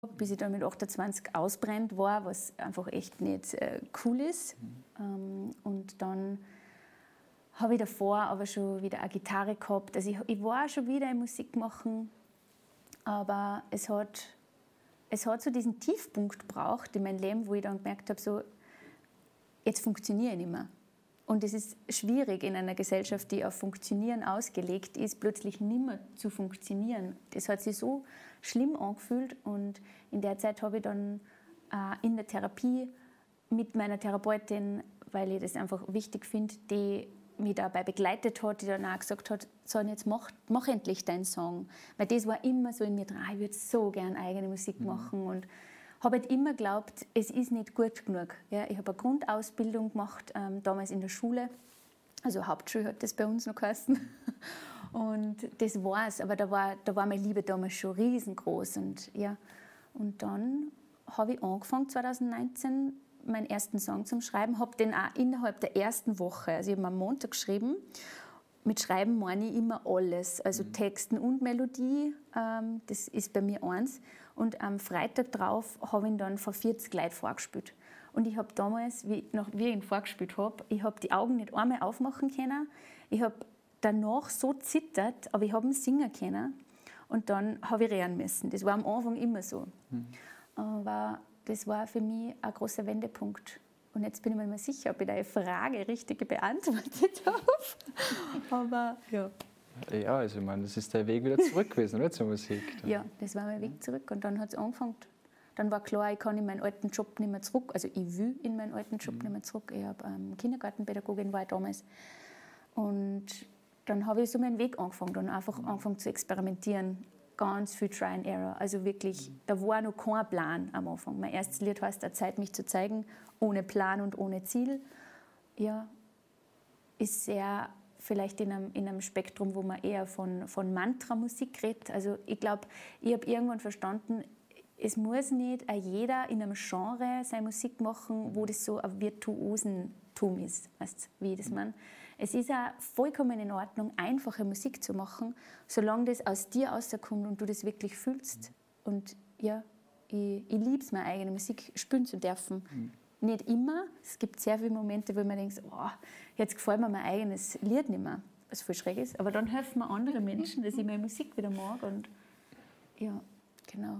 bis ich dann mit 28 ausbrennt war, was einfach echt nicht cool ist. Und dann habe ich davor aber schon wieder eine Gitarre gehabt. Also ich war schon wieder in Musik machen, aber es hat so diesen Tiefpunkt gebraucht in meinem Leben, wo ich dann gemerkt habe, so, jetzt funktioniere ich nicht mehr. Und es ist schwierig in einer Gesellschaft, die auf Funktionieren ausgelegt ist, plötzlich nicht mehr zu funktionieren. Das hat sich so schlimm angefühlt und in der Zeit habe ich dann in der Therapie mit meiner Therapeutin, weil ich das einfach wichtig finde, die mich dabei begleitet hat, die dann auch gesagt hat, so, jetzt mach endlich deinen Song. Weil das war immer so in mir drin, ich würde so gerne eigene Musik machen und habe halt immer geglaubt, es ist nicht gut genug. Ja, ich habe eine Grundausbildung gemacht, damals in der Schule, also Hauptschule hat das bei uns noch geheißen. Und das war's, aber da war meine Liebe damals schon riesengroß. Und dann habe ich angefangen, 2019, meinen ersten Song zu schreiben, habe den auch innerhalb der ersten Woche, also ich habe am Montag geschrieben. Mit Schreiben meine ich immer alles, also Texten und Melodie, das ist bei mir eins. Und am Freitag drauf habe ich ihn dann vor 40 Leuten vorgespielt. Und ich habe damals, wie ich ihn vorgespielt habe, ich habe die Augen nicht einmal aufmachen können. Ich habe danach so zittert, aber ich habe ihn singen können. Und dann habe ich rennen müssen. Das war am Anfang immer so. Aber das war für mich ein großer Wendepunkt. Und jetzt bin ich mir nicht mehr sicher, ob ich deine Frage richtig beantwortet habe. Aber ja. Ja, also ich meine, das ist der Weg wieder zurück gewesen, oder, zur Musik? Ja, das war mein Weg zurück. Und dann hat es angefangen. Dann war klar, ich kann in meinen alten Job nicht mehr zurück. Also ich will in meinen alten Job nicht mehr zurück. Ich habe Kindergartenpädagogin war ich damals. Und dann habe ich so meinen Weg angefangen. Dann einfach angefangen zu experimentieren. Ganz viel Try and Error. Also wirklich, da war noch kein Plan am Anfang. Mein erstes Lied heißt Zeit, mich zu zeigen, ohne Plan und ohne Ziel. Ja, ist sehr vielleicht in einem Spektrum, wo man eher von Mantra-Musik redet. Also ich glaube, ich habe irgendwann verstanden, es muss nicht jeder in einem Genre seine Musik machen, wo das so ein Virtuosentum ist. Weißt du, wie ich das meine? Es ist auch vollkommen in Ordnung, einfache Musik zu machen, solange das aus dir rauskommt und du das wirklich fühlst. Und ja, ich liebe es, meine eigene Musik spielen zu dürfen. Nicht immer. Es gibt sehr viele Momente, wo man denkt, oh, jetzt gefällt mir mein eigenes Lied nicht mehr, was voll schräg ist. Aber dann helfen mir andere Menschen, dass ich meine Musik wieder mag. Und ja, genau.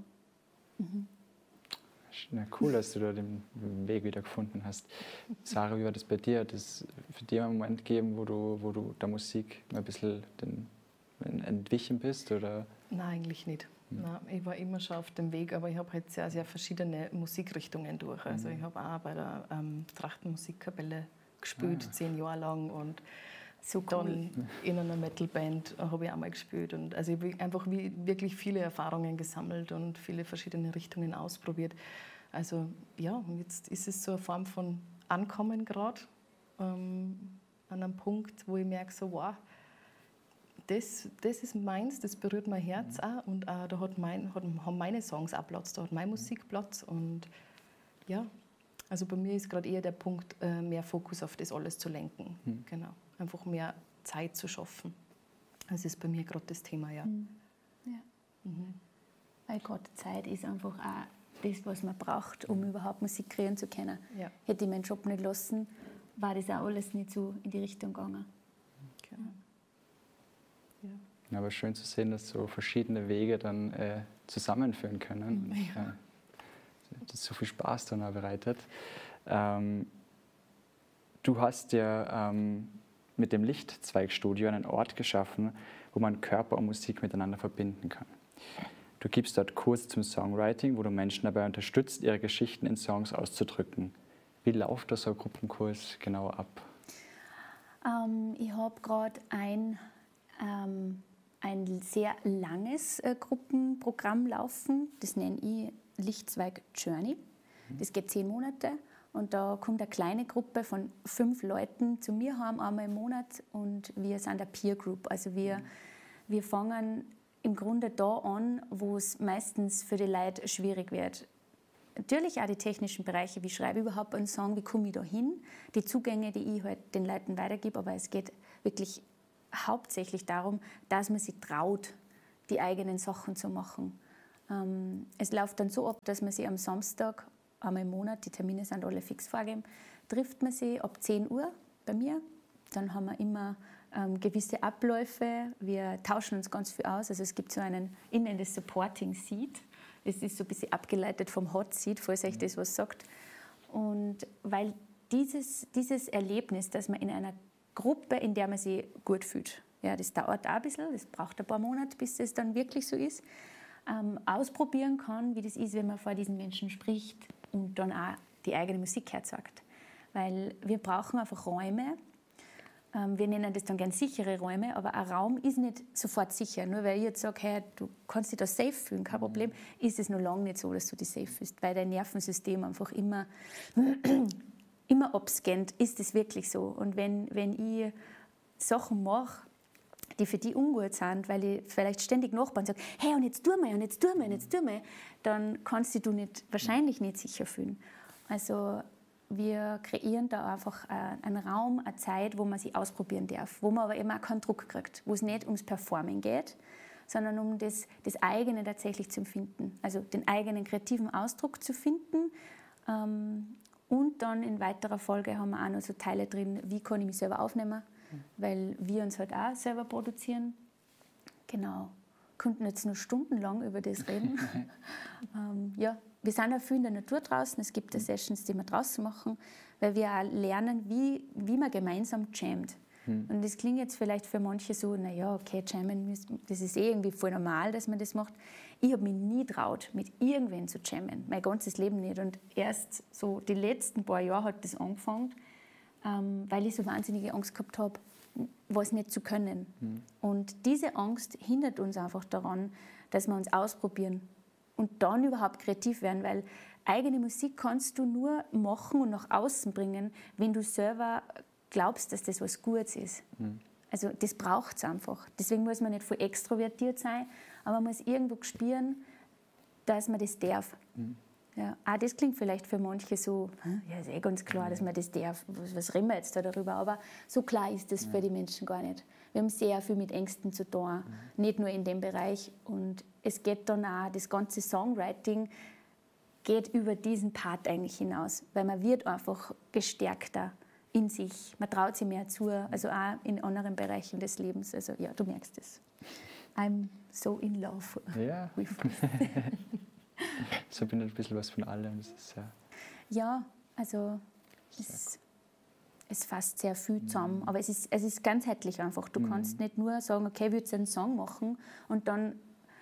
Ja, cool, dass du da den Weg wieder gefunden hast. Sarah, wie war das bei dir? Hat es für dich einen Moment gegeben, wo du der Musik ein bisschen entwichen bist? Oder? Nein, eigentlich nicht. Nein, ich war immer schon auf dem Weg, aber ich habe halt sehr, sehr verschiedene Musikrichtungen durch. Also ich habe auch bei der Trachtenmusikkapelle gespielt, 10 Jahre lang, und so cool. Dann in einer Metalband habe ich auch mal gespielt. Und also ich habe einfach wirklich viele Erfahrungen gesammelt und viele verschiedene Richtungen ausprobiert. Also ja, und jetzt ist es so eine Form von Ankommen gerade an einem Punkt, wo ich merke, so wow, das ist meins, das berührt mein Herz auch, und da haben meine Songs auch Platz, da hat meine Musik Platz. Und ja, also bei mir ist gerade eher der Punkt, mehr Fokus auf das alles zu lenken. Genau, einfach mehr Zeit zu schaffen. Das ist bei mir gerade das Thema, ja. Weil gerade Zeit ist einfach auch das, was man braucht, um überhaupt Musik kreieren zu können. Ja. Hätte ich meinen Job nicht lassen, war das auch alles nicht so in die Richtung gegangen. Genau. Ja, aber schön zu sehen, dass so verschiedene Wege dann zusammenführen können. Ja. Das so viel Spaß dann auch bereitet. Du hast ja mit dem Lichtzweigstudio einen Ort geschaffen, wo man Körper und Musik miteinander verbinden kann. Du gibst dort Kurse zum Songwriting, wo du Menschen dabei unterstützt, ihre Geschichten in Songs auszudrücken. Wie läuft da so ein Gruppenkurs genau ab? Ich habe gerade ein sehr langes Gruppenprogramm laufen. Das nenne ich Lichtzweig Journey. Das geht 10 Monate. Und da kommt eine kleine Gruppe von 5 Leuten zu mir heim, einmal im Monat. Und wir sind eine Peer Group. Also wir fangen im Grunde da an, wo es meistens für die Leute schwierig wird. Natürlich auch die technischen Bereiche, wie schreibe ich überhaupt einen Song, wie komme ich da hin, die Zugänge, die ich halt den Leuten weitergebe, aber es geht wirklich hauptsächlich darum, dass man sich traut, die eigenen Sachen zu machen. Es läuft dann so ab, dass man sich am Samstag, einmal im Monat, die Termine sind alle fix vorgegeben, trifft man sich ab 10 Uhr bei mir. Dann haben wir immer gewisse Abläufe. Wir tauschen uns ganz viel aus. Also es gibt so einen, ich nenne das Supporting Seat. Das ist so ein bisschen abgeleitet vom Hot Seat, falls euch das was sagt. Und weil dieses Erlebnis, dass man in einer Gruppe, in der man sich gut fühlt, ja, das dauert auch ein bisschen, das braucht ein paar Monate, bis es dann wirklich so ist, ausprobieren kann, wie das ist, wenn man vor diesen Menschen spricht und dann auch die eigene Musik herzagt. Weil wir brauchen einfach Räume. Wir nennen das dann gerne sichere Räume, aber ein Raum ist nicht sofort sicher. Nur weil ich jetzt sage, hey, du kannst dich da safe fühlen, kein Problem, ist es noch lange nicht so, dass du dich safe fühlst, weil dein Nervensystem einfach immer abscannt, ist es wirklich so. Und wenn ich Sachen mache, die für die ungut sind, weil ich vielleicht ständig Nachbarn sage, hey, und jetzt tu mal, und jetzt tu mal, und jetzt tu mal, dann kannst du dich wahrscheinlich nicht sicher fühlen. Also wir kreieren da einfach einen Raum, eine Zeit, wo man sich ausprobieren darf, wo man aber eben auch keinen Druck kriegt, wo es nicht ums Performen geht, sondern um das eigene tatsächlich zu empfinden, also den eigenen kreativen Ausdruck zu finden. Und dann in weiterer Folge haben wir auch noch so Teile drin, wie kann ich mich selber aufnehmen, weil wir uns halt auch selber produzieren. Genau. Könnten jetzt nur stundenlang über das reden. Ja, wir sind auch viel in der Natur draußen. Es gibt Sessions, die wir draußen machen, weil wir auch lernen, wie man gemeinsam jammt. Und das klingt jetzt vielleicht für manche so, naja, okay, jammen, das ist irgendwie voll normal, dass man das macht. Ich habe mich nie getraut, mit irgendwen zu jammen, mein ganzes Leben nicht. Und erst so die letzten paar Jahre hat das angefangen, weil ich so wahnsinnige Angst gehabt habe, was nicht zu können. Und diese Angst hindert uns einfach daran, dass wir uns ausprobieren und dann überhaupt kreativ werden, weil eigene Musik kannst du nur machen und nach außen bringen, wenn du selber glaubst, dass das was Gutes ist. Also das braucht es einfach. Deswegen muss man nicht voll extrovertiert sein, aber man muss irgendwo spüren, dass man das darf. Ja, auch das klingt vielleicht für manche so, ja, ist ganz klar, dass man das darf. Was reden wir jetzt da darüber? Aber so klar ist das für die Menschen gar nicht. Wir haben sehr viel mit Ängsten zu tun, nicht nur in dem Bereich. Und es geht dann auch, das ganze Songwriting geht über diesen Part eigentlich hinaus, weil man wird einfach gestärkter in sich. Man traut sich mehr zu, also auch in anderen Bereichen des Lebens. Also ja, du merkst es. I'm so in love with this. So bin ich ein bisschen was von allem. Das ist ja, also es fasst sehr viel zusammen, aber es ist ganzheitlich einfach. Du kannst nicht nur sagen, okay, ich würde jetzt einen Song machen und dann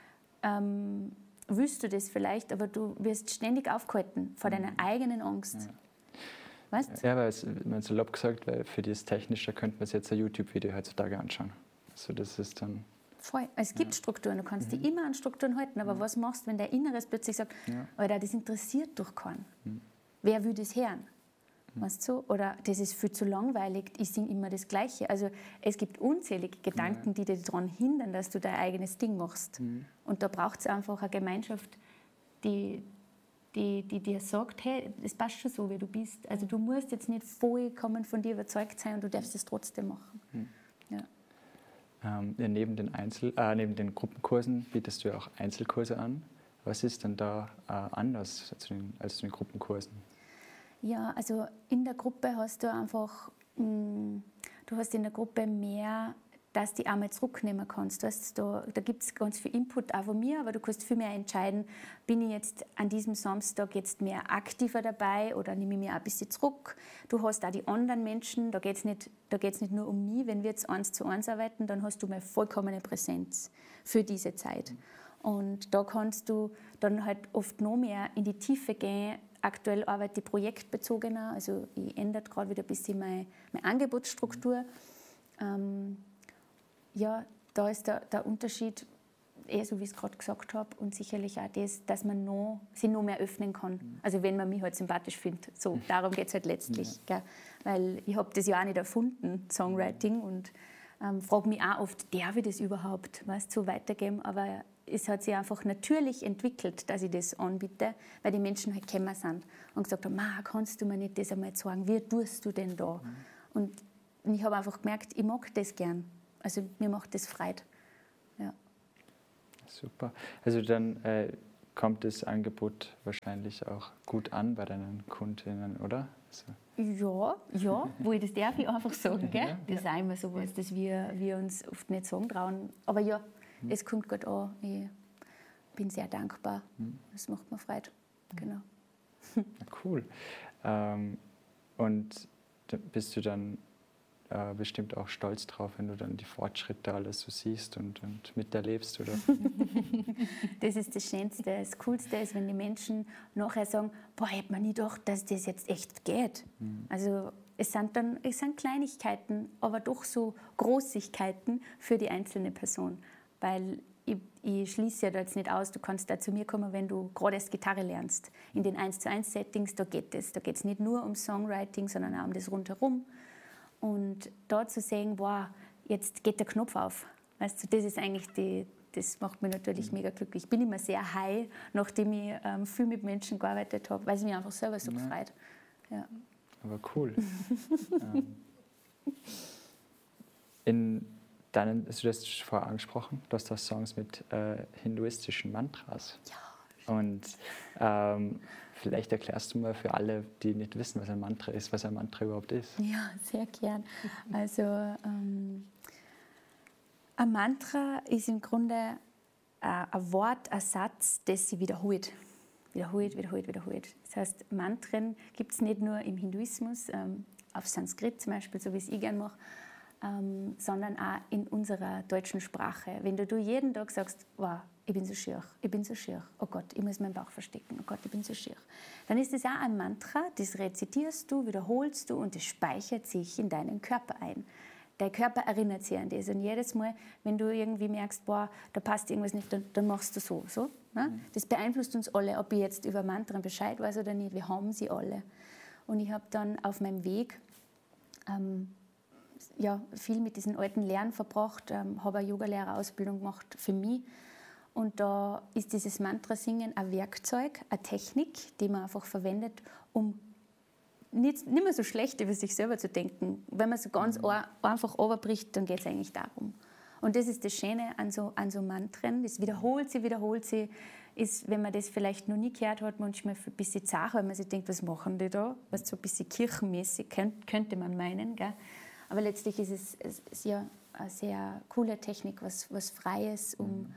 willst du das vielleicht, aber du wirst ständig aufgehalten vor deiner eigenen Angst. Weißt? Ja, weil man salopp gesagt, weil für das Technische könnte man sich jetzt ein YouTube-Video heutzutage anschauen. Also das ist dann... Voll. Es gibt Strukturen, du kannst dich immer an Strukturen halten, aber was machst du, wenn dein Inneres plötzlich sagt, Alter, das interessiert doch keinen. Wer will das hören? Weißt du? Oder das ist viel zu langweilig, ich singe immer das Gleiche. Also es gibt unzählige Gedanken, die dich daran hindern, dass du dein eigenes Ding machst. Und da braucht es einfach eine Gemeinschaft, die dir sagt, hey, das passt schon so, wie du bist. Also du musst jetzt nicht vollkommen von dir überzeugt sein und du darfst es trotzdem machen. Ja. Neben den Gruppenkursen bietest du ja auch Einzelkurse an. Was ist denn da anders als zu den Gruppenkursen? Ja, also in der Gruppe hast du einfach, du hast in der Gruppe mehr, dass du einmal zurücknehmen kannst. Weißt, da gibt es ganz viel Input auch von mir, aber du kannst viel mehr entscheiden, bin ich jetzt an diesem Samstag jetzt mehr aktiver dabei oder nehme ich mich auch ein bisschen zurück. Du hast auch die anderen Menschen, da geht's nicht nur um mich. Wenn wir jetzt 1:1 arbeiten, dann hast du mal vollkommene Präsenz für diese Zeit. Und da kannst du dann halt oft noch mehr in die Tiefe gehen. Aktuell arbeite ich projektbezogener, also ich ändere gerade wieder ein bisschen meine Angebotsstruktur. Ja, da ist der Unterschied, so wie ich es gerade gesagt habe, und sicherlich auch das, dass man sich noch mehr öffnen kann. Also wenn man mich halt sympathisch findet. So, darum geht es halt letztlich. Gell? Weil ich habe das ja auch nicht erfunden, Songwriting, und frage mich auch oft, darf ich das überhaupt so weitergeben? Aber es hat sich einfach natürlich entwickelt, dass ich das anbiete, weil die Menschen halt gekommen sind und gesagt haben, kannst du mir nicht das einmal sagen, wie tust du denn da? Und ich habe einfach gemerkt, ich mag das gern. Also mir macht das Freude. Ja. Super. Also dann kommt das Angebot wahrscheinlich auch gut an bei deinen Kundinnen, oder? Also. Ja, das darf ich einfach sagen. Gell? Das ist auch immer so was, das wir uns oft nicht sagen trauen. Aber ja, es kommt gut an. Ich bin sehr dankbar. Das macht mir Freude. Genau. Cool. Und bist du dann bestimmt auch stolz drauf, wenn du dann die Fortschritte alles so siehst und miterlebst, oder? Das ist das Schönste. Das Coolste ist, wenn die Menschen nachher sagen, boah, ich hätte mir nie gedacht, dass das jetzt echt geht. Also es sind Kleinigkeiten, aber doch so Großigkeiten für die einzelne Person. Weil ich schließe ja da jetzt nicht aus, du kannst da zu mir kommen, wenn du gerade erst Gitarre lernst. In den 1:1-Settings, da geht es. Da geht es nicht nur um Songwriting, sondern auch um das Rundherum. Und da zu sehen, wow, jetzt geht der Knopf auf. Weißt du, das ist eigentlich das macht mich natürlich mega glücklich. Ich bin immer sehr high, nachdem ich viel mit Menschen gearbeitet habe, weil es mich einfach selber so gefreut. Ja. Aber cool. Also du hast es vorher angesprochen, du hast auch Songs mit hinduistischen Mantras. Ja. Und vielleicht erklärst du mal für alle, die nicht wissen, was ein Mantra ist, was ein Mantra überhaupt ist. Ja, sehr gern. Also ein Mantra ist im Grunde ein Wort, ein Satz, das sich wiederholt. Wiederholt. Das heißt, Mantren gibt es nicht nur im Hinduismus, auf Sanskrit zum Beispiel, so wie es ich gerne mache, sondern auch in unserer deutschen Sprache. Wenn du jeden Tag sagst, wow, ich bin so schier, oh Gott, ich muss meinen Bauch verstecken, oh Gott, ich bin so schier, dann ist das auch ein Mantra, das rezitierst du, wiederholst du und das speichert sich in deinen Körper ein. Dein Körper erinnert sich an das und jedes Mal, wenn du irgendwie merkst, boah, da passt irgendwas nicht, dann machst du so. Ne? Das beeinflusst uns alle, ob ich jetzt über Mantren Bescheid weiß oder nicht, wir haben sie alle. Und ich habe dann auf meinem Weg viel mit diesen alten Lehren verbracht, habe eine Yogalehrerausbildung gemacht für mich. Und da ist dieses Mantra-Singen ein Werkzeug, eine Technik, die man einfach verwendet, um nicht mehr so schlecht über sich selber zu denken. Wenn man so ganz einfach runterbricht, dann geht es eigentlich darum. Und das ist das Schöne an so Mantren. Das wiederholt sie, ist, wenn man das vielleicht noch nie gehört hat, manchmal ein bisschen zart, weil man sich denkt, was machen die da? Was so ein bisschen kirchenmäßig, könnte man meinen. Gell? Aber letztlich ist es ja eine sehr coole Technik, was Freies,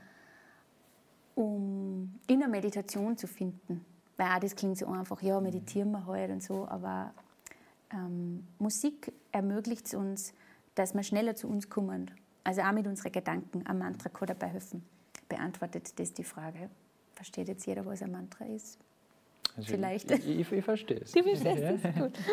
um in der Meditation zu finden. Weil auch das klingt so einfach, ja, meditieren wir halt und so, aber Musik ermöglicht es uns, dass wir schneller zu uns kommen. Also auch mit unseren Gedanken. Ein Mantra kann dabei helfen. Beantwortet das die Frage. Versteht jetzt jeder, was ein Mantra ist? Also vielleicht. Ich verstehe es. Du verstehst es? Gut.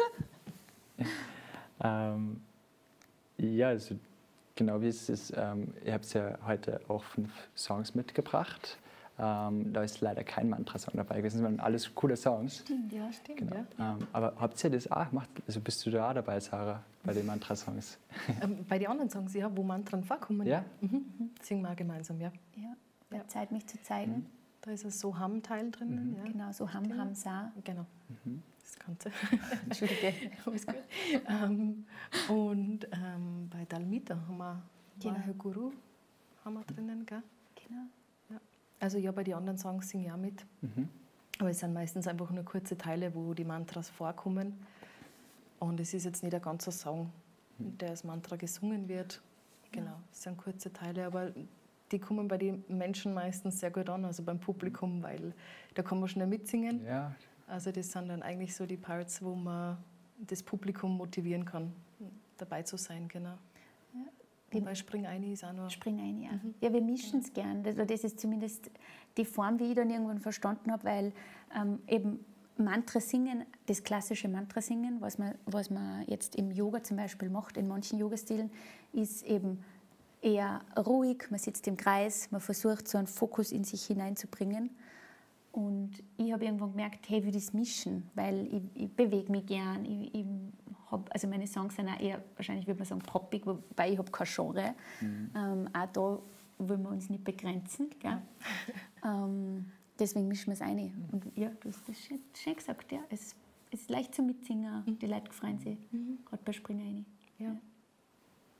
Ja, also genau wie es ist. Ihr habt ja heute auch 5 Songs mitgebracht. Da ist leider kein Mantra-Song dabei gewesen, sondern alles coole Songs. Stimmt. Genau. Ja. Aber habt ihr das auch gemacht? Also bist du da auch dabei, Sarah, bei den Mantra-Songs? Bei den anderen Songs, ja, wo Mantren vorkommen. Ja? Singen wir auch gemeinsam, ja. Ja. Zeit, mich zu zeigen. Da ist ein Soham-Teil drin. Ja. Genau, Soham, Sa. Genau. Das kannte. Entschuldige. Alles gut. Und bei Dalmita haben wir Vahe Guru haben wir drinnen, gell? Genau. Also ja, bei den anderen Songs singe ich auch mit. Aber es sind meistens einfach nur kurze Teile, wo die Mantras vorkommen. Und es ist jetzt nicht ein ganzer Song, der als Mantra gesungen wird. Genau, es sind kurze Teile, aber die kommen bei den Menschen meistens sehr gut an, also beim Publikum, weil da kann man schnell mitsingen. Ja. Also das sind dann eigentlich so die Parts, wo man das Publikum motivieren kann, dabei zu sein, genau. Und bei Spring Eine ist auch noch... Spring Eine, ja. Ja, wir mischen es gern. Das ist zumindest die Form, wie ich dann irgendwann verstanden habe, weil eben Mantra singen, das klassische Mantra singen, was man jetzt im Yoga zum Beispiel macht, in manchen Yoga-Stilen, ist eben eher ruhig, man sitzt im Kreis, man versucht so einen Fokus in sich hineinzubringen. Und ich habe irgendwann gemerkt, hey, ich will das mischen, weil ich bewege mich gern. Also meine Songs sind auch eher, wahrscheinlich würde man sagen, poppig, wobei ich habe kein Genre. Auch da wollen wir uns nicht begrenzen. Gell? Deswegen mischen wir es ein. Und ja, du hast das schön gesagt. Ja. Es ist leicht zum Mitsingen, die Leute freuen sich, gerade bei Spring Eine. Ja.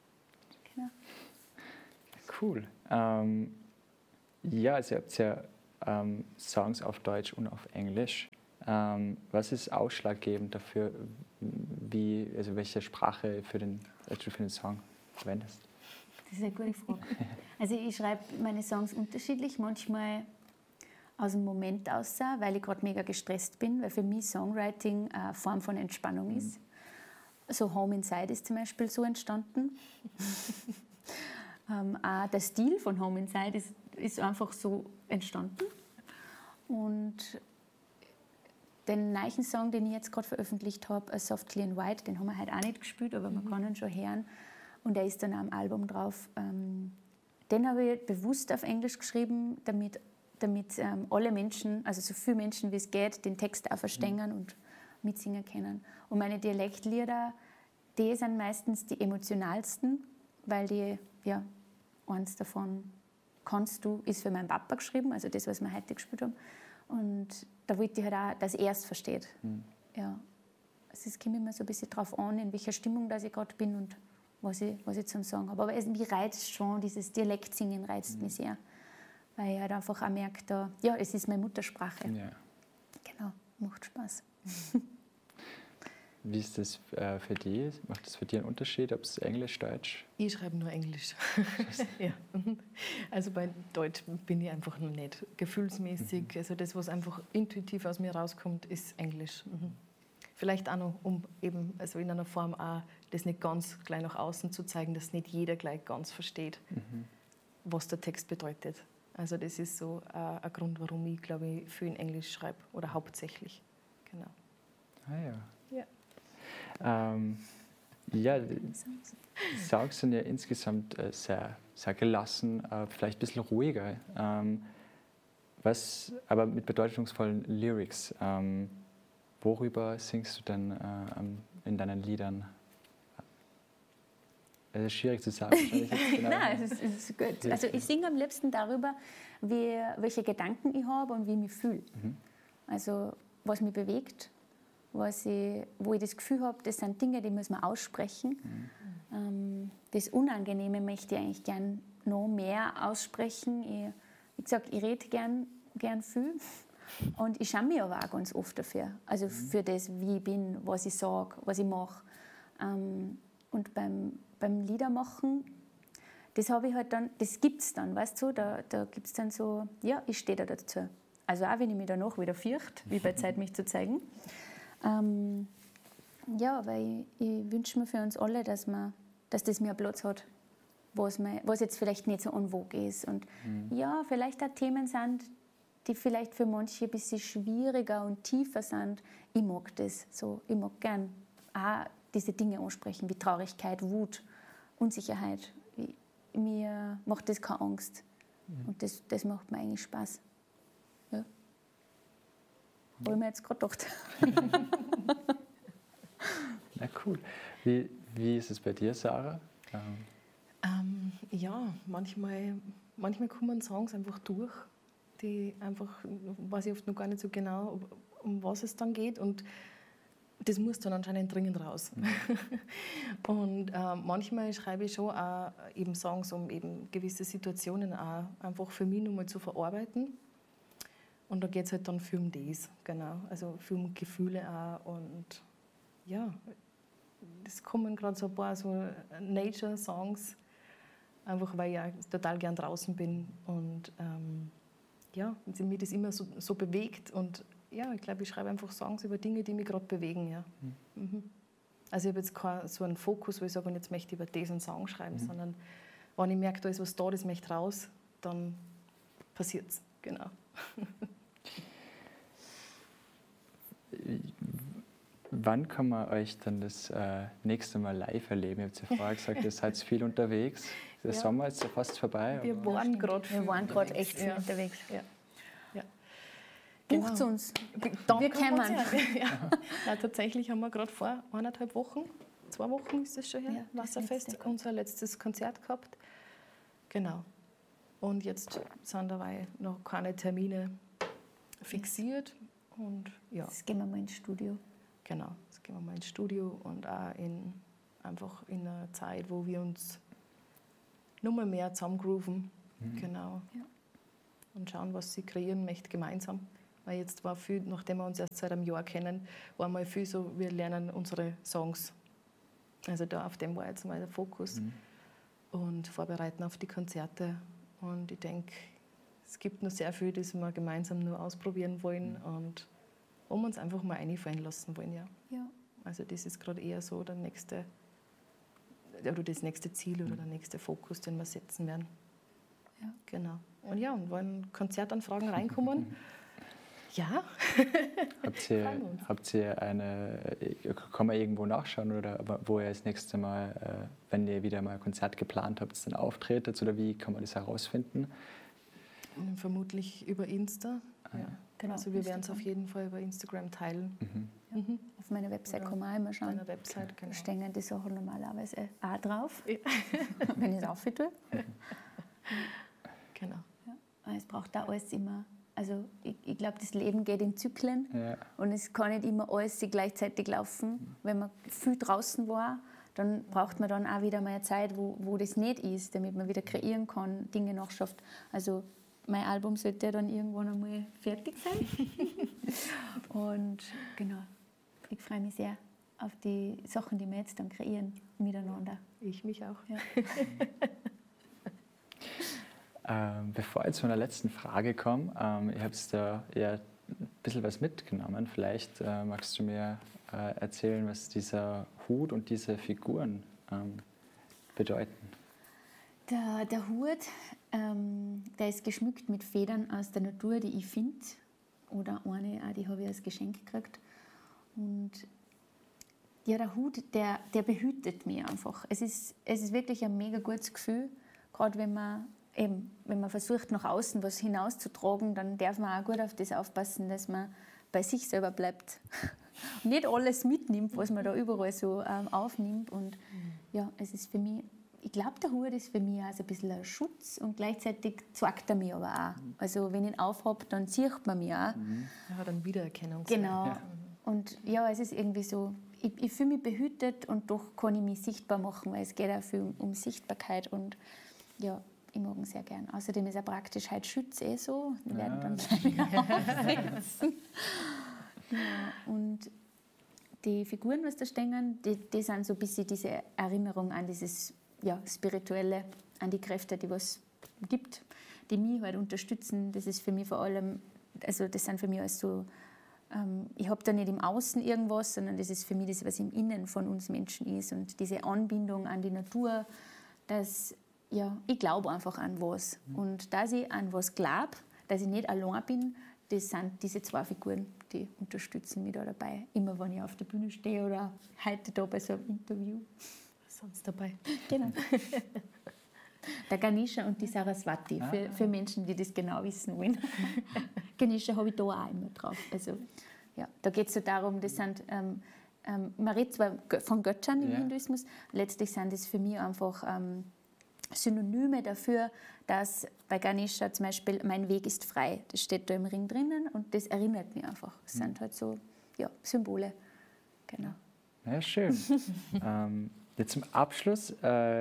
Genau. Cool. Ja, also ihr habt ja Songs auf Deutsch und auf Englisch. Was ist ausschlaggebend dafür, welche Sprache du für den Song verwendest? Das ist eine gute Frage. Also ich schreibe meine Songs unterschiedlich, manchmal aus dem Moment aus, weil ich gerade mega gestresst bin, weil für mich Songwriting eine Form von Entspannung ist. So Home Inside ist zum Beispiel so entstanden. Auch der Stil von Home Inside ist einfach so entstanden. Und den neuen Song, den ich jetzt gerade veröffentlicht habe, Softly and White, den haben wir heute auch nicht gespielt, aber man kann ihn schon hören. Und der ist dann auch am Album drauf. Den habe ich bewusst auf Englisch geschrieben, damit alle Menschen, also so viele Menschen wie es geht, den Text auch verstehen und mitsingen können. Und meine Dialektlieder, die sind meistens die emotionalsten, weil die, ja, eins davon kannst du, ist für meinen Papa geschrieben, also das, was wir heute gespielt haben. Und da wollte ich halt auch, dass er es versteht. Ja. Also es kommt immer so ein bisschen drauf an, in welcher Stimmung dass ich gerade bin und was ich zum Sagen habe. Aber mich reizt schon, dieses Dialektsingen reizt mich sehr. Weil ich halt einfach auch merke, es ist meine Muttersprache. Ja. Genau, macht Spaß. Wie ist das für dich? Macht das für dich einen Unterschied, ob es Englisch, Deutsch? Ich schreibe nur Englisch. Ja. Also bei Deutsch bin ich einfach noch nicht gefühlsmäßig. Also das, was einfach intuitiv aus mir rauskommt, ist Englisch. Vielleicht auch noch, um eben also in einer Form auch das nicht ganz gleich nach außen zu zeigen, dass nicht jeder gleich ganz versteht, was der Text bedeutet. Also das ist so ein Grund, warum ich, glaube ich, viel in Englisch schreibe oder hauptsächlich. Genau. Ah ja. Ja. Die Songs sind ja insgesamt sehr, sehr gelassen, vielleicht ein bisschen ruhiger, aber mit bedeutungsvollen Lyrics. Worüber singst du denn in deinen Liedern? Es ist schwierig zu sagen. Genau. Nein, es ist gut. Also ich singe am liebsten darüber, welche Gedanken ich habe und wie ich mich fühle. Also was mich bewegt, wo ich das Gefühl habe, das sind Dinge, die muss man aussprechen. Das Unangenehme möchte ich eigentlich gern noch mehr aussprechen. Wie gesagt, ich rede gern viel und ich schaue mich aber auch ganz oft dafür. Also für das, wie ich bin, was ich sage, was ich mache. Und beim Liedermachen, das habe ich halt dann, das gibt es dann, weißt du, da gibt es dann so, ja, ich stehe da dazu. Also auch wenn ich mich danach wieder fürchte, wie bei Zeit, mich zu zeigen. Ja, weil ich wünsche mir für uns alle, dass das mehr Platz hat, was jetzt vielleicht nicht so en vogue ist. Und ja, vielleicht auch Themen sind, die vielleicht für manche ein bisschen schwieriger und tiefer sind. Ich mag das so. Ich mag gern auch diese Dinge ansprechen, wie Traurigkeit, Wut, Unsicherheit. Mir macht das keine Angst. Und das macht mir eigentlich Spaß. Ja. Habe ich mir jetzt gerade gedacht. Na cool. Wie ist es bei dir, Sarah? Ja, manchmal kommen Songs einfach durch, die einfach, weiß ich oft noch gar nicht so genau, um was es dann geht. Und das muss dann anscheinend dringend raus. Und manchmal schreibe ich schon auch eben Songs, um eben gewisse Situationen auch einfach für mich nochmal zu verarbeiten. Und da geht es halt dann viel um das, genau. Also viel um Gefühle auch. Und ja, es kommen gerade so ein paar so Nature-Songs, einfach weil ich ja total gern draußen bin. Und ja, mich das immer so bewegt. Und ja, ich glaube, ich schreibe einfach Songs über Dinge, die mich gerade bewegen. Ja. Also ich habe jetzt keinen so einen Fokus, wo ich sage, und jetzt möchte ich über diesen Song schreiben, sondern wenn ich merke, da ist was da, das möchte raus, dann passiert es. Genau. Wann kann man euch dann das nächste Mal live erleben? Ihr habt ja vorher gesagt, ihr seid viel unterwegs. Der Sommer ist ja fast vorbei. Wir waren gerade echt viel unterwegs. Ja. Bucht uns. Wir kommen. Ja, tatsächlich haben wir gerade vor 1,5 Wochen, 2 Wochen ist das schon her, Wasserfest, unser letztes Konzert gehabt. Genau. Und jetzt sind dabei noch keine Termine fixiert. Und ja. Jetzt gehen wir mal ins Studio. Genau, jetzt gehen wir mal ins Studio und auch einfach in einer Zeit, wo wir uns noch mal mehr zusammengrooven. Genau. Ja. und schauen, was sie kreieren möchte gemeinsam. Weil jetzt war viel, nachdem wir uns erst seit einem Jahr kennen, war mal viel so, wir lernen unsere Songs. Also da auf dem war jetzt mal der Fokus. Und vorbereiten auf die Konzerte. Und ich denke, es gibt noch sehr viel, das wir gemeinsam nur ausprobieren wollen und um uns einfach mal einfallen lassen wollen. Ja. Also das ist gerade eher so das nächste Ziel oder der nächste Fokus, den wir setzen werden. Ja. Genau. Und ja, und wenn Konzertanfragen reinkommen, ja. Habt ihr kann man irgendwo nachschauen oder wo ihr das nächste Mal, wenn ihr wieder mal ein Konzert geplant habt, dann auftretet oder wie kann man das herausfinden? Vermutlich über Insta. Ja. Genau, also wir werden es auf jeden Fall über Instagram teilen. Auf meiner Website kann man auch immer schauen. Auf meiner Website, genau. Da stehen die Sachen normalerweise auch drauf, wenn ich es auftue. Genau. Ja. Es braucht da alles immer. Also ich glaube, das Leben geht in Zyklen und es kann nicht immer alles gleichzeitig laufen. Wenn man viel draußen war, dann braucht man dann auch wieder mal eine Zeit, wo das nicht ist, damit man wieder kreieren kann, Dinge nachschafft. Also mein Album sollte ja dann irgendwann einmal fertig sein. Und genau, ich freue mich sehr auf die Sachen, die wir jetzt dann kreieren miteinander. Ich mich auch. Ja. Bevor ich zu einer letzten Frage komme, ich habe da eher ein bisschen was mitgenommen. Vielleicht magst du mir erzählen, was dieser Hut und diese Figuren bedeuten. Der Hut, der ist geschmückt mit Federn aus der Natur, die ich finde. Oder eine, auch die habe ich als Geschenk gekriegt. Und ja, der Hut, der behütet mich einfach. Es ist wirklich ein mega gutes Gefühl, gerade wenn man versucht, nach außen was hinauszutragen, dann darf man auch gut auf das aufpassen, dass man bei sich selber bleibt. Und nicht alles mitnimmt, was man da überall so aufnimmt. Und ja, es ist für mich, ich glaube, der Hut ist für mich auch so ein bisschen ein Schutz und gleichzeitig zeigt er mich aber auch. Also wenn ich ihn aufhabe, dann sieht man mich auch. Er hat einen Wiedererkennungswert. Genau. Ja. Und ja, es ist irgendwie so, ich fühle mich behütet und doch kann ich mich sichtbar machen, weil es geht auch viel um Sichtbarkeit und ja, ich mag ihn sehr gern. Außerdem ist er praktisch halt Schütz so. Wir werden dann aufsetzen. Ja, und die Figuren, was da stehen, die sind so ein bisschen diese Erinnerung an dieses Spirituelle, an die Kräfte, die was gibt, die mich halt unterstützen. Das ist für mich vor allem, also das sind für mich alles so, ich habe da nicht im Außen irgendwas, sondern das ist für mich das, was im Innen von uns Menschen ist. Und diese Anbindung an die Natur, dass ich glaube einfach an was. Und dass ich an was glaube, dass ich nicht allein bin, das sind diese zwei Figuren, die unterstützen mich da dabei. Immer wenn ich auf der Bühne stehe oder heute da bei so einem Interview. Sonst dabei. Genau. Der Ganesha und die Saraswati, für Menschen, die das genau wissen wollen. Ganesha habe ich da auch immer drauf. Also, ja, da geht es so darum, das sind, man redet zwar von Göttern im Hinduismus, letztlich sind das für mich einfach Synonyme dafür, dass bei Ganesha zum Beispiel mein Weg ist frei. Das steht da im Ring drinnen und das erinnert mich einfach. Das sind halt so Symbole. Genau. Ja, schön. Jetzt zum Abschluss,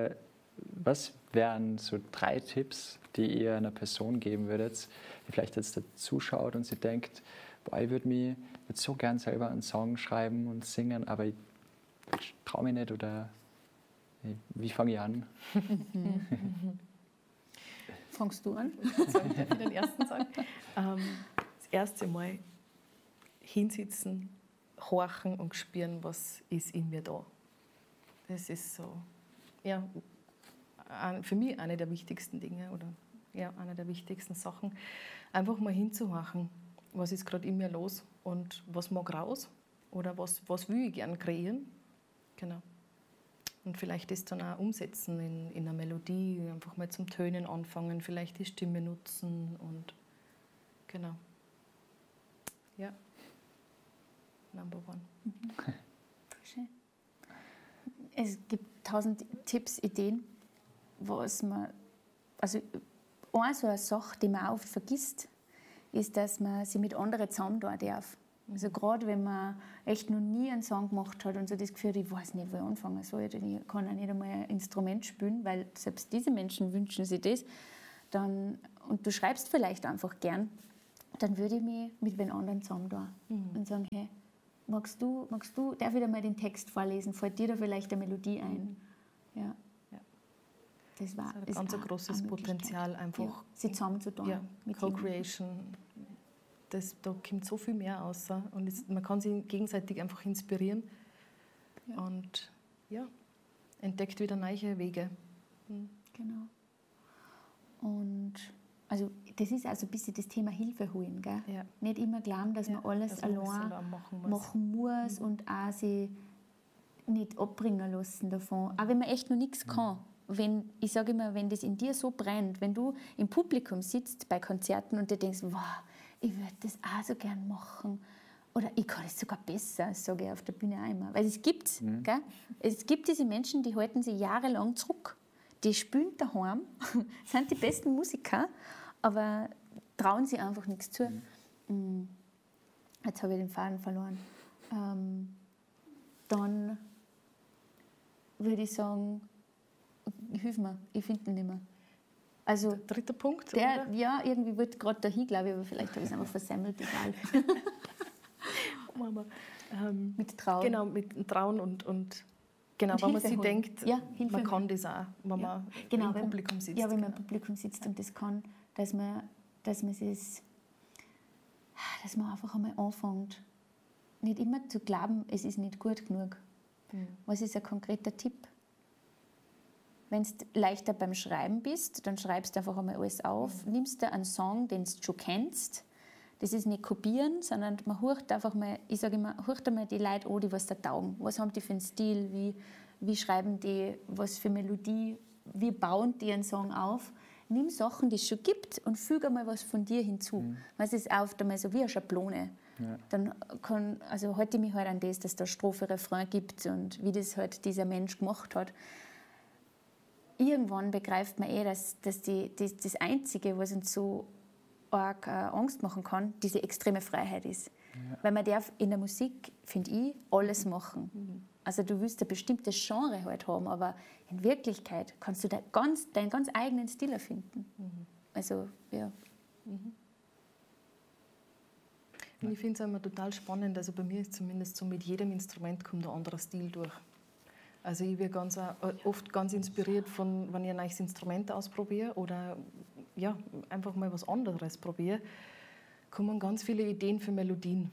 was wären so 3 Tipps, die ihr einer Person geben würdet, die vielleicht jetzt dazuschaut und sie denkt, boah, ich würde so gern selber einen Song schreiben und singen, aber ich traue mich nicht oder wie fange ich an? Fangst du an? Soll ich für den ersten sagen? Das erste Mal hinsitzen, horchen und spüren, was ist in mir da. Das ist so, für mich eine der wichtigsten Dinge oder eine der wichtigsten Sachen. Einfach mal hinzuhorchen, was ist gerade in mir los und was mag raus oder was will ich gern kreieren. Genau. Und vielleicht das dann auch umsetzen in einer Melodie, einfach mal zum Tönen anfangen, vielleicht die Stimme nutzen und genau. Ja. Number one. Schön. Es gibt 1000 Tipps, Ideen, was man, also so eine Sache, die man oft vergisst, ist, dass man sich mit anderen zusammen tun darf. Also gerade wenn man echt noch nie einen Song gemacht hat und so das Gefühl, ich weiß nicht, wo ich anfangen soll, ich kann auch nicht einmal ein Instrument spielen, weil selbst diese Menschen wünschen sich das, und du schreibst vielleicht einfach gern, dann würde ich mich mit den anderen zusammen tun und sagen, hey, magst du, darf ich dir mal den Text vorlesen? Fällt dir da vielleicht eine Melodie ein? Ja. Das war ein ganz großes Potenzial, einfach sie zusammenzutun. Ja, Co-Creation, da kommt so viel mehr raus. Und man kann sich gegenseitig einfach inspirieren und entdeckt wieder neue Wege. Genau. Und also das ist also ein bisschen das Thema Hilfe holen. Gell? Ja. Nicht immer glauben, dass man alles allein machen muss und auch sich nicht abbringen lassen davon. Auch wenn man echt noch nichts kann. Ich sage immer, wenn das in dir so brennt, wenn du im Publikum sitzt bei Konzerten und dir denkst, wow, ich würde das auch so gern machen. Oder ich kann das sogar besser, das sage ich auf der Bühne auch immer. Weil es gibt, es gibt diese Menschen, die halten sich jahrelang zurück. Die spielen daheim, sind die besten Musiker, aber trauen sich einfach nichts zu. Jetzt habe ich den Faden verloren. Dann würde ich sagen, hilf mir, ich finde ihn nicht mehr. Also, der dritte Punkt? Ja, irgendwie wird gerade dahin, glaube ich, aber vielleicht habe ich es einfach versemmelt, egal. Mit Trauen. Genau, mit Trauen und genau, wenn man sich denkt, man kann das auch, wenn man im Publikum sitzt. Ja, wenn man im Publikum sitzt und das kann, dass man einfach einmal anfängt, nicht immer zu glauben, es ist nicht gut genug. Was ist ein konkreter Tipp? Wenn du leichter beim Schreiben bist, dann schreibst du einfach einmal alles auf, nimmst dir einen Song, den du schon kennst. Das ist nicht kopieren, sondern man hört einfach mal, ich sage immer, hört einmal die Leute an, die was da taugen. Was haben die für einen Stil, wie schreiben die, was für Melodie, wie bauen die einen Song auf. Nimm Sachen, die es schon gibt und füge einmal was von dir hinzu. Es ist oft einmal so wie eine Schablone. Ja. Dann halte ich mich halt an das, dass da Strophe, Refrain gibt und wie das halt dieser Mensch gemacht hat. Irgendwann begreift man dass das Einzige, was uns so arg Angst machen kann, diese extreme Freiheit ist. Ja. Weil man darf in der Musik, finde ich, alles machen. Also du willst ein bestimmtes Genre halt haben, aber in Wirklichkeit kannst du deinen ganz eigenen Stil erfinden. Also, ja. Und ich finde es immer total spannend, also bei mir ist zumindest so, mit jedem Instrument kommt ein anderer Stil durch. Also ich werde oft ganz inspiriert von, wenn ich ein neues Instrument ausprobiere oder einfach mal was anderes probiere, kommen ganz viele Ideen für Melodien.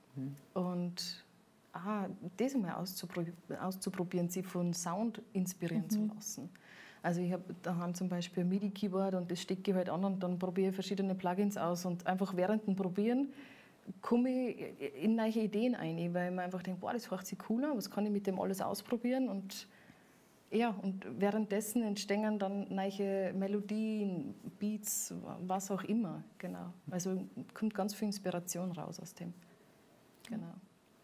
Und das einmal auszuprobieren, sich von Sound inspirieren zu lassen. Also ich habe daheim zum Beispiel ein MIDI-Keyboard und das stecke ich halt an und dann probiere ich verschiedene Plugins aus und einfach während dem Probieren komme ich in neue Ideen ein, weil man einfach denkt, boah, das hört sich cool an, was kann ich mit dem alles ausprobieren und währenddessen entstehen dann neue Melodien, Beats, was auch immer, genau. Also kommt ganz viel Inspiration raus aus dem, genau.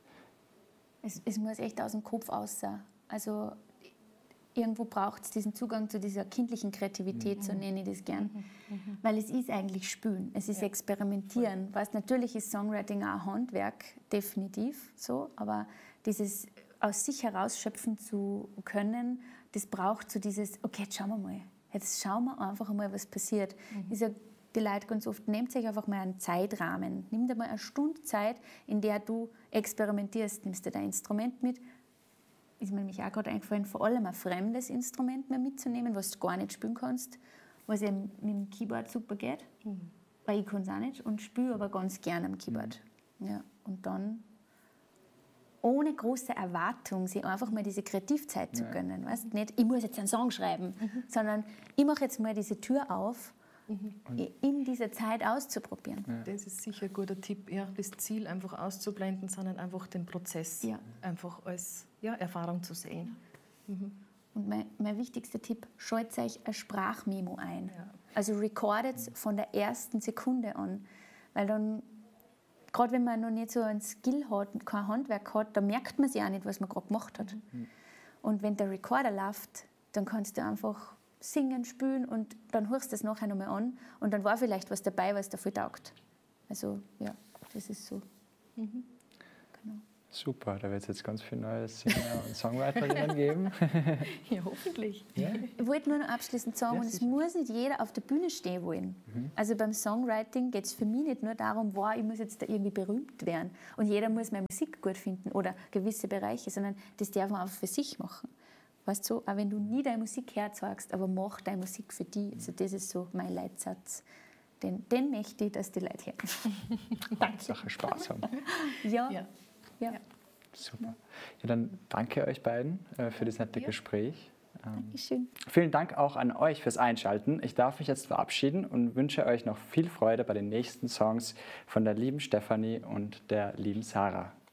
Es muss echt aus dem Kopf aussehen. Also irgendwo braucht es diesen Zugang zu dieser kindlichen Kreativität, so nenne ich das gern. Weil es ist eigentlich Spielen, es ist Experimentieren. Was natürlich ist Songwriting auch ein Handwerk, definitiv so, aber dieses aus sich herausschöpfen zu können, das braucht so dieses, okay, jetzt schauen wir mal. Jetzt schauen wir einfach mal, was passiert. Ich sage die Leute ganz oft, nehmt euch einfach mal einen Zeitrahmen. Nimm dir mal eine Stunde Zeit, in der du experimentierst. Nimmst dir dein Instrument mit. Ist mir nämlich auch gerade eingefallen, vor allem ein fremdes Instrument mehr mitzunehmen, was du gar nicht spielen kannst, was eben mit dem Keyboard super geht, weil ich kann es auch nicht und spiele aber ganz gerne am Keyboard. Ja, und dann ohne große Erwartung, sich einfach mal diese Kreativzeit zu gönnen. Weißt? Nicht, ich muss jetzt einen Song schreiben, sondern ich mache jetzt mal diese Tür auf, in dieser Zeit auszuprobieren. Ja. Das ist sicher ein guter Tipp, das Ziel einfach auszublenden, sondern einfach den Prozess einfach als Erfahrung zu sehen. Und mein wichtigster Tipp, schaltet euch ein Sprachmemo ein. Ja. Also recordet von der ersten Sekunde an. Weil dann, gerade wenn man noch nicht so einen Skill hat und kein Handwerk hat, dann merkt man sich auch nicht, was man gerade gemacht hat. Und wenn der Recorder läuft, dann kannst du einfach singen, spielen und dann hörst du das nachher nochmal an und dann war vielleicht was dabei, was dafür taugt. Also ja, das ist so. Genau. Super, da wird es jetzt ganz viele neue Singer und Songwriterinnen geben. Ja, hoffentlich. Ja. Ich wollte nur noch abschließend sagen, Ja, und es sicher. muss nicht jeder auf der Bühne stehen wollen. Also beim Songwriting geht es für mich nicht nur darum, wow, ich muss jetzt da irgendwie berühmt werden und jeder muss meine Musik gut finden oder gewisse Bereiche, sondern das darf man auch für sich machen. Weißt du, auch wenn du nie deine Musik herzeigst, aber mach deine Musik für dich. Also das ist so mein Leitsatz. Den möchte ich, dass die Leute hören. Hauptsache Spaß haben. Ja. Ja. Ja. Super. Ja, dann danke euch beiden für das nette Gespräch. Dankeschön. Vielen Dank auch an euch fürs Einschalten. Ich darf mich jetzt verabschieden und wünsche euch noch viel Freude bei den nächsten Songs von der lieben Stefanie und der lieben Sarah.